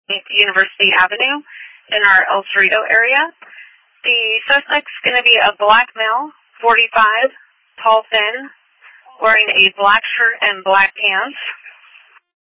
University Avenue in our El Cerrito area. The suspect's going to be a black male, 45, tall, thin, wearing a black shirt and black pants.